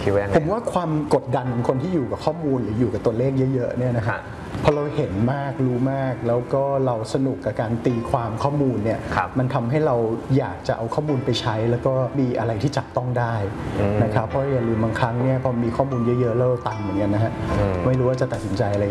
คิดว่าผมว่าความกดดันของคนที่อยู่กับข้อมูลหรืออยู่กับตัวเลขเยอะๆเนี่ยนะครับพอเราเห็นมากรู้มากแล้วก็เราสนุกกับการตีความข้อมูลเนี่ยมันทำให้เราอยากจะเอาข้อมูลไปใช้แล้วก็มีอะไรที่จับต้องได้นะครับเพราะอย่าลืมบางครั้งเนี่ยพอมีข้อมูลเยอะๆแล้วตันเหมือนกันนะฮะไม่รู้ว่าจะตัดสินใจอะไร